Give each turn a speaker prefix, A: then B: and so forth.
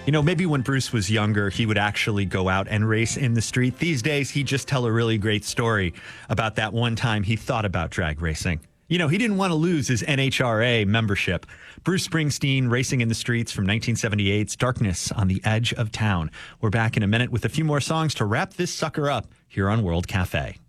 A: Maybe when Bruce was younger, he would actually go out and race in the street. These days, he'd just tell a really great story about that one time he thought about drag racing. He didn't want to lose his NHRA membership. Bruce Springsteen, Racing in the Streets from 1978's Darkness on the Edge of Town. We're back in a minute with a few more songs to wrap this sucker up here on World Cafe.